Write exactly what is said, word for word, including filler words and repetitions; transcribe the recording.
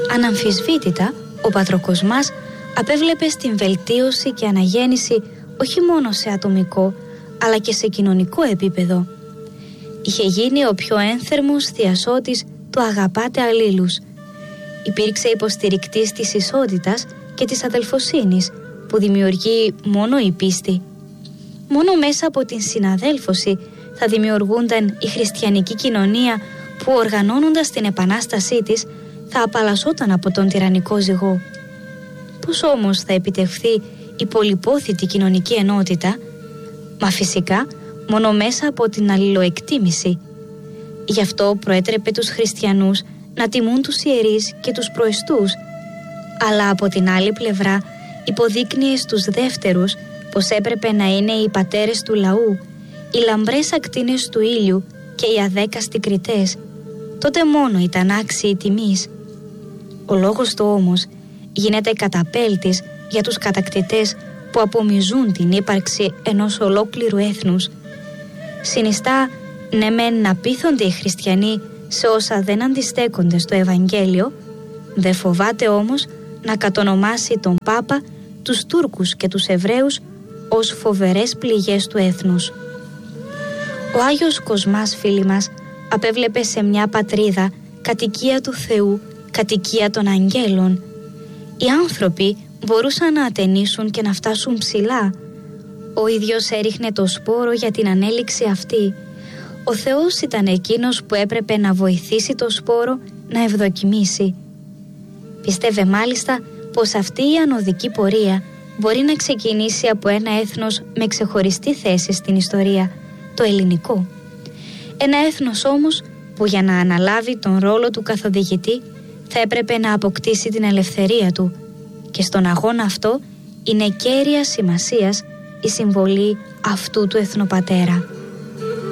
Αναμφισβήτητα, ο Πατροκοσμάς απέβλεπε στην βελτίωση και αναγέννηση όχι μόνο σε ατομικό, αλλά και σε κοινωνικό επίπεδο. Είχε γίνει ο πιο ένθερμος θειασότης του «αγαπάτε αλλήλους». Υπήρξε υποστηρικτής της ισότητας και της αδελφοσύνης που δημιουργεί μόνο η πίστη. Μόνο μέσα από την συναδέλφωση θα δημιουργούνταν η χριστιανική κοινωνία που, οργανώνοντας την επανάστασή της, θα απαλλασσόταν από τον τυραννικό ζυγό. Πώς όμως θα επιτευχθεί η πολυπόθητη κοινωνική ενότητα? Μα φυσικά μόνο μέσα από την αλληλοεκτίμηση. Γι' αυτό προέτρεπε τους χριστιανούς να τιμούν τους ιερείς και τους προεστούς, αλλά από την άλλη πλευρά υποδείκνυε στους δεύτερους πως έπρεπε να είναι οι πατέρες του λαού, οι λαμπρές ακτίνες του ήλιου και οι αδέκαστοι κριτές. Τότε μόνο ήταν άξιοι τιμής. Ο λόγος του όμως γίνεται καταπέλτης για τους κατακτητές που απομυζούν την ύπαρξη ενός ολόκληρου έθνους. Συνιστά ναι μεν να πείθονται οι χριστιανοί σε όσα δεν αντιστέκονται στο Ευαγγέλιο, δεν φοβάται όμως να κατονομάσει τον Πάπα, τους Τούρκους και τους Εβραίους ως φοβερές πληγές του έθνους. Ο Άγιος Κοσμάς, φίλοι μας, απέβλεπε σε μια πατρίδα κατοικία του Θεού, κατοικία των αγγέλων. Οι άνθρωποι μπορούσαν να ατενίσουν και να φτάσουν ψηλά. Ο ίδιος έριχνε το σπόρο για την ανέλυξη αυτή. Ο Θεός ήταν εκείνος που έπρεπε να βοηθήσει το σπόρο να ευδοκιμήσει. Πίστευε μάλιστα πως αυτή η ανωδική πορεία μπορεί να ξεκινήσει από ένα έθνος με ξεχωριστή θέση στην ιστορία, το ελληνικό. Ένα έθνος όμως που για να αναλάβει τον ρόλο του καθοδηγητή θα έπρεπε να αποκτήσει την ελευθερία του, και στον αγώνα αυτό είναι κέρια σημασίας η συμβολή αυτού του εθνοπατέρα.